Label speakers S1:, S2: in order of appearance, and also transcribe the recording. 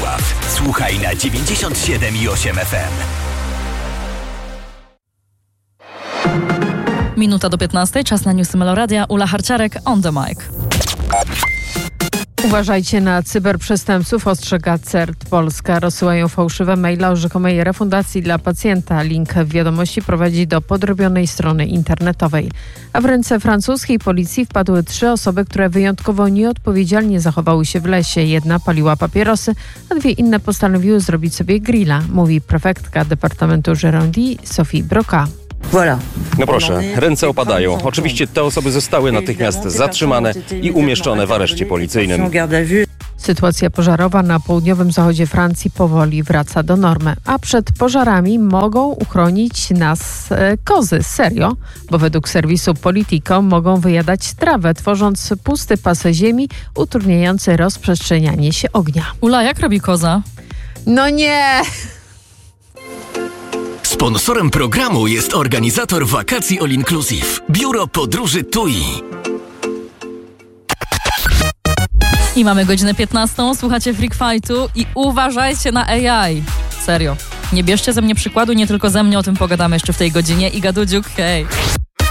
S1: Wrocław. Słuchaj na 97,8 FM.
S2: Minuta do 15, czas na newsy Meloradia. Ula Harciarek on the mic.
S3: Uważajcie na cyberprzestępców, ostrzega CERT Polska. Rozsyłają fałszywe maile o rzekomej refundacji dla pacjenta. Link w wiadomości prowadzi do podrobionej strony internetowej. A w ręce francuskiej policji wpadły 3 osoby, które wyjątkowo nieodpowiedzialnie zachowały się w lesie. Jedna paliła papierosy, a 2 inne postanowiły zrobić sobie grilla, mówi prefektka Departamentu Gironde Sophie Broca.
S4: No proszę, ręce opadają. Oczywiście te osoby zostały natychmiast zatrzymane i umieszczone w areszcie policyjnym.
S3: Sytuacja pożarowa na południowym zachodzie Francji powoli wraca do normy, a przed pożarami mogą uchronić nas kozy. Serio? Bo według serwisu Politico mogą wyjadać trawę, tworząc pusty pas ziemi utrudniający rozprzestrzenianie się ognia.
S2: Ula, jak robi koza?
S3: No nie!
S1: Sponsorem programu jest organizator wakacji All Inclusive. Biuro Podróży TUI.
S2: I mamy godzinę 15, słuchacie Freak Fightu i uważajcie na AI. Serio. Nie bierzcie ze mnie przykładu, nie tylko ze mnie, o tym pogadamy jeszcze w tej godzinie. Iga Dudziuk, hej.